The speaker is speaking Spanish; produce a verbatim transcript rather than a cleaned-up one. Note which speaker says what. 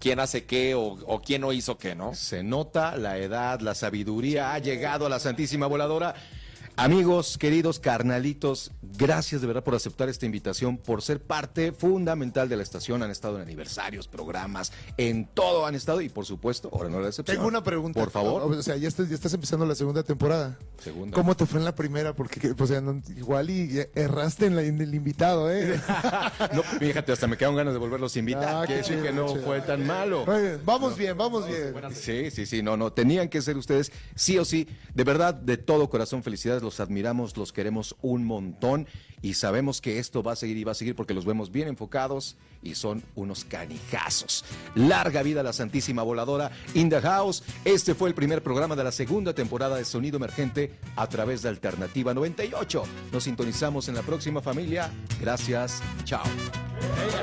Speaker 1: quién hace qué o, o quién no hizo qué, ¿no?
Speaker 2: Se nota la edad, la sabiduría ha llegado a la Santísima Voladora. Amigos, queridos carnalitos, gracias de verdad por aceptar esta invitación, por ser parte fundamental de la estación. Han estado en aniversarios, programas, en todo han estado y por supuesto, ahora no la excepción.
Speaker 3: Tengo una pregunta.
Speaker 2: Por favor.
Speaker 3: O sea, ya estás, ya estás empezando la segunda temporada.
Speaker 2: Segunda.
Speaker 3: ¿Cómo te fue en la primera? Porque, o sea, no, igual y erraste en, la, en el invitado, ¿eh?
Speaker 2: No, fíjate, hasta me quedan ganas de volverlos a invitar.
Speaker 3: Ah,
Speaker 2: Quiere
Speaker 3: qué
Speaker 2: decir
Speaker 3: chido,
Speaker 2: que no
Speaker 3: chido.
Speaker 2: fue tan malo.
Speaker 3: Muy bien, vamos
Speaker 2: No.
Speaker 3: bien, vamos bien.
Speaker 2: Sí, sí, sí, no, no, tenían que ser ustedes, sí o sí, de verdad, de todo corazón, felicidades, los admiramos, los queremos un montón y sabemos que esto va a seguir y va a seguir porque los vemos bien enfocados y son unos canijazos. Larga vida a la Santísima Voladora in the house. Este fue el primer programa de la segunda temporada de Sonido Emergente a través de Alternativa noventa y ocho. Nos sintonizamos en la próxima, familia. Gracias, chao.